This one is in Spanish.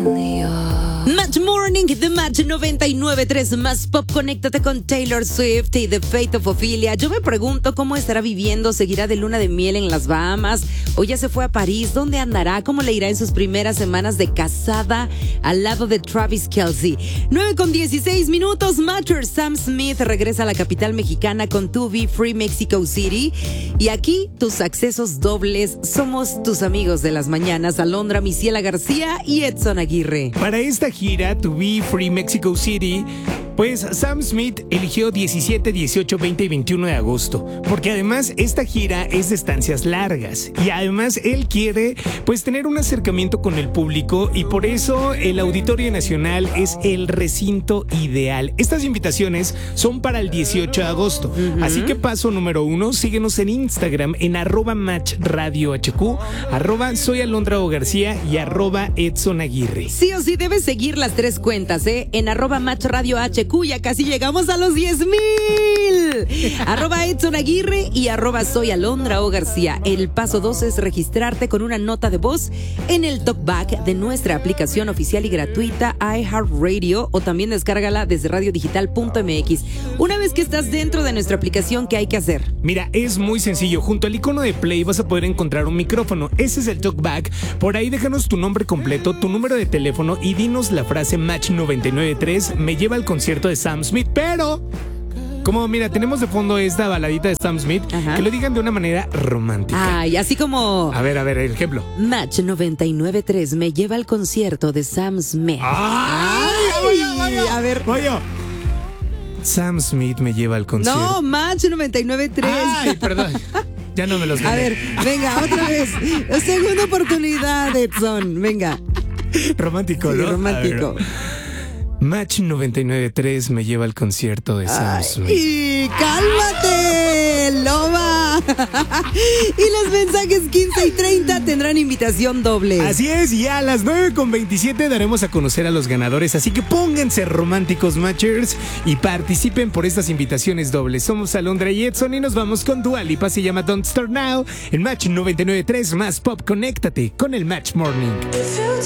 Match Morning, The Match 99.3 más Pop. Conéctate con Taylor Swift y The Fate of Ophelia. Yo me pregunto cómo estará viviendo. ¿Seguirá de luna de miel en las Bahamas? ¿O ya se fue a París? ¿Dónde andará? ¿Cómo le irá en sus primeras semanas de casada al lado de Travis Kelce? 9:16. Matcher Sam Smith regresa a la capital mexicana con To Be Free Mexico City. Y aquí tus accesos dobles. Somos tus amigos de las mañanas, Alondra Misiela García y Edson Aguirre. Para esta gira, To Be Free Mexico City, pues Sam Smith eligió 17, 18, 20 y 21 de agosto, porque además esta gira es de estancias largas y además él quiere pues tener un acercamiento con el público y por eso el Auditorio Nacional es el recinto ideal. Estas invitaciones son para el 18 de agosto, así que paso número 1, síguenos en Instagram en @matchradiohq, @soyalondraogarcía y @EdsonAguirre. Sí o sí debes seguir las tres cuentas, en @matchradiohq. Ya casi llegamos a los 10,000. @Edson Aguirre y @soyalondraogarcía. El paso 2 es registrarte con una nota de voz en el talkback de nuestra aplicación oficial y gratuita iHeartRadio, o también descárgala desde radiodigital.mx. Una vez que estás dentro de nuestra aplicación, ¿qué hay que hacer? Mira, es muy sencillo. Junto al icono de play vas a poder encontrar un micrófono. Ese es el talkback. Por ahí déjanos tu nombre completo, tu número de teléfono y dinos la frase Match 99.3 me lleva al concierto de Sam Smith, pero como mira, tenemos de fondo esta baladita de Sam Smith, que lo digan de una manera romántica. Ay, así como... A ver, el ejemplo. Match 99.3 me lleva al concierto de Sam Smith. A ver, oye. Sam Smith me lleva al concierto. No, Match 99.3. Ay, perdón. Ya no me los gané. A ver, venga, otra vez. Segunda oportunidad, Edson. Venga. Romántico, sí, ¿no? romántico. Match 99.3 me lleva al concierto de Sam Smith. ¡Y cálmate, loba! Y los mensajes 15 y 30 tendrán invitación doble. Así es, y a las 9:27 daremos a conocer a los ganadores. Así que pónganse románticos, Matchers, y participen por estas invitaciones dobles. Somos Alondra y Edson y nos vamos con Dua Lipa. Se llama Don't Start Now. En Match 99.3 más Pop. Conéctate con el Match Morning.